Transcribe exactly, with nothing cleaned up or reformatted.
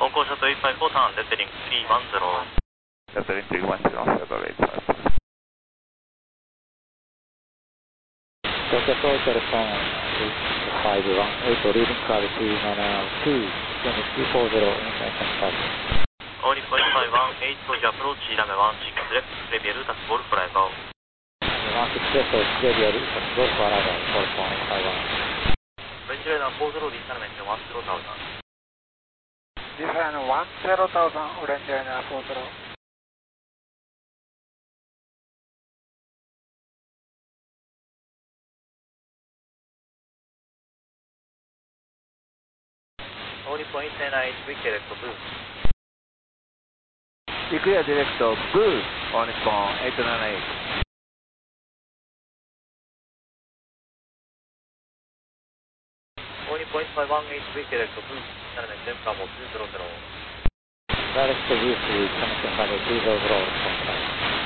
香港シャトルいっぱいフォーターン、レッテリングさんいちゼロ。 レッテリングさんいちゼロ、シャトルいちゼロ。 東京東京レスポンファイブワンエイト、リーディングカードツーナナツー、ツーフォーゼロ、インフォーメーションカード。 オーリファイブワンエイト、アプローチ、ラメワンシックス、レフト、レビアル、タッチボール、フライバー。 ワンシックスレフト、レビアル、タッチボール、フライバー、フォーフォーファイブワン。 オレンジライナーフォーゼロ、ディスタルメントワンゼロタウザン。 ディファイナーワンゼロタウザン、オレンジライナーフォーゼロ。 オーリファイブナイン、ウィケレットブー。 イクヤディレクト、ブー、オーニスポンはちななはち。 オーリファイブワンエイト、ウィケレットブー、ディスタルメントブラボーツーゼロゼロ。 ダイレクトブース、コネクションカードツーゼロゼロ、レスポンファイブ。